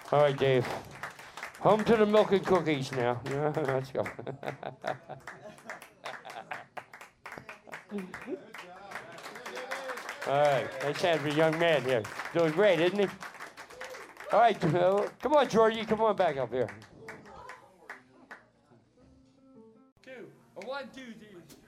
All right, Dave. Home to the milk and cookies now. Let's go. All right, nice hand for a young man here. Doing great, isn't he? All right, come on, Georgie, come on back up here. 1, 2, 3.